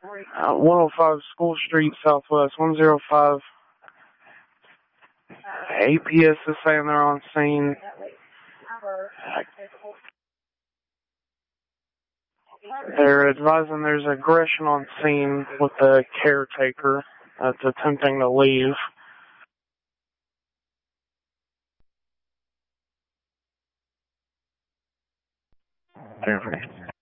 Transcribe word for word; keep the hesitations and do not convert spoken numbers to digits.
Uh, one oh five School Street Southwest, one oh five. A P S is saying they're on scene. They're advising there's aggression on scene with the caretaker that's attempting to leave. Perfect.